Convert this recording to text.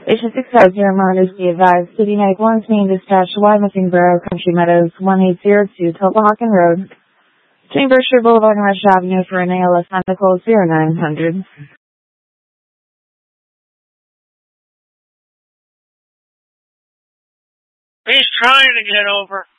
H6 Monitors be advised, City Night 1's being dispatched to Wyomissing Borough, Country Meadows, 1802 Tulpehocken Road, between Berkshire Boulevard and Rush Avenue for an ALS on the code 0900. He's trying to get over.